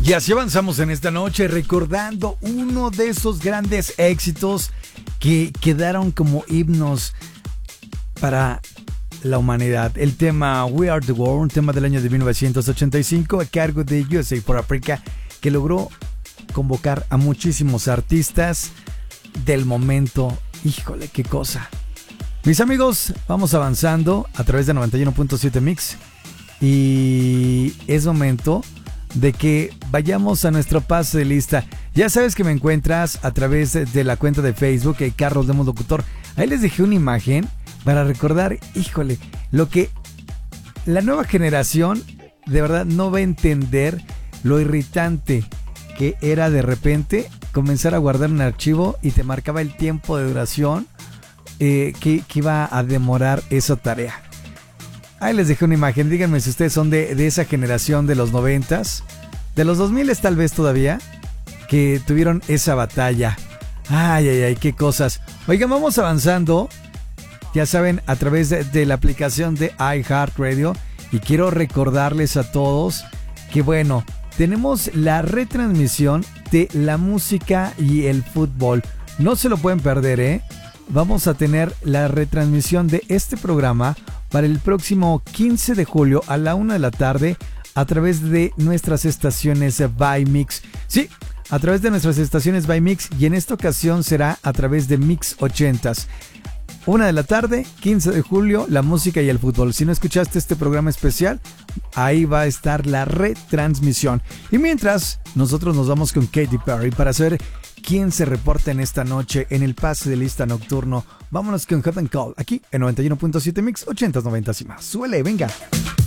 Y así avanzamos en esta noche recordando uno de esos grandes éxitos que quedaron como himnos para la humanidad. El tema We Are The World, un tema del año de 1985 a cargo de USA for Africa, que logró convocar a muchísimos artistas del momento. Híjole, qué cosa. Mis amigos, vamos avanzando a través de 91.7 Mix y es momento de que vayamos a nuestro pase de lista. Ya sabes que me encuentras a través de la cuenta de Facebook, Carlos Lemos Locutor. Ahí les dejé una imagen para recordar, híjole, lo que la nueva generación de verdad no va a entender, lo irritante que era de repente comenzar a guardar un archivo y te marcaba el tiempo de duración que iba a demorar esa tarea. Ahí les dejé una imagen. Díganme si ustedes son de esa generación de los 90s, de los 2000 tal vez todavía, que tuvieron esa batalla. Ay, ay, ay, qué cosas. Oigan, vamos avanzando, ya saben, a través de la aplicación de iHeartRadio. Y quiero recordarles a todos que, bueno, tenemos la retransmisión de la música y el fútbol. No se lo pueden perder, ¿eh? Vamos a tener la retransmisión de este programa para el próximo 15 de julio a la 1 de la tarde a través de nuestras estaciones by Mix. Sí, a través de nuestras estaciones by Mix, y en esta ocasión será a través de Mix 80s. 1 de la tarde, 15 de julio, la música y el fútbol. Si no escuchaste este programa especial, ahí va a estar la retransmisión. Y mientras, nosotros nos vamos con Katy Perry para saber quién se reporta en esta noche en el pase de lista nocturno. Vámonos con Hot and Cold, aquí en 91.7 Mix, 80s, 90s y más. Suele, venga.